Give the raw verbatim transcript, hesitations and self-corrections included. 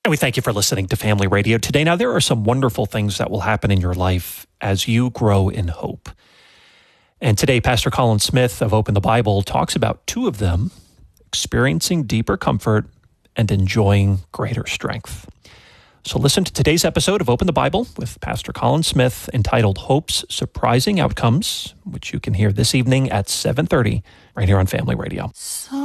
And we thank you for listening to Family Radio today. Now, there are some wonderful things that will happen in your life as you grow in hope. And today, Pastor Colin Smith of Open the Bible talks about two of them, experiencing deeper comfort and enjoying greater strength. So listen to today's episode of Open the Bible with Pastor Colin Smith, entitled Hope's Surprising Outcomes, which you can hear this evening at seven thirty right here on Family Radio. So